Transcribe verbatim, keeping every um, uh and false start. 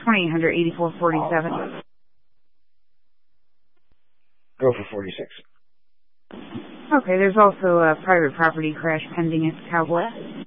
twenty-eight hundred eighty-four forty-seven. Go for forty-six. Okay, there's also a private property crash pending at the Cowboy.